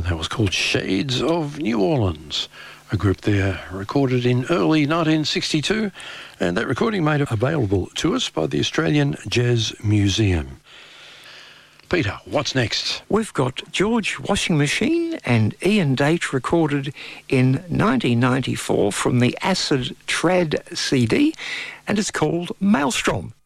and that was called Shades of New Orleans. A group there recorded in early 1962, and that recording made available to us by the Australian Jazz Museum. Peter, what's next? We've got George Washing Machine and Ian Date recorded in 1994 from the Acid Trad CD, and it's called Maelstrom.